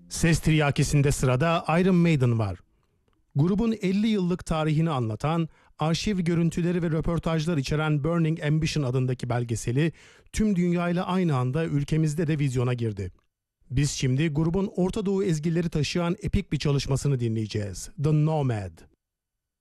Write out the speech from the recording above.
Ses Tiryakisi'nde sırada Iron Maiden var. Grubun 50 yıllık tarihini anlatan, arşiv görüntüleri ve röportajlar içeren Burning Ambition adındaki belgeseli tüm dünyayla aynı anda ülkemizde de vizyona girdi. Biz şimdi grubun Orta Doğu ezgileri taşıyan epik bir çalışmasını dinleyeceğiz. The Nomad.